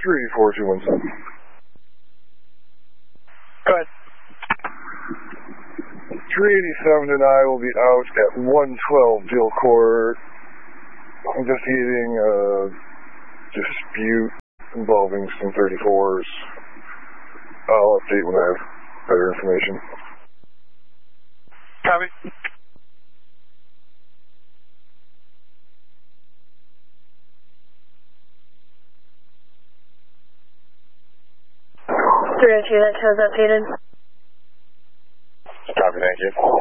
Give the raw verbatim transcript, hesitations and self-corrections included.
three four two one seven. Go ahead. three eighty-seven and I will be out at one twelve Deal Court investigating a dispute involving some thirty-fours. I'll update when I have better information. Copy. three oh two, that show's updated. Copy, thank you.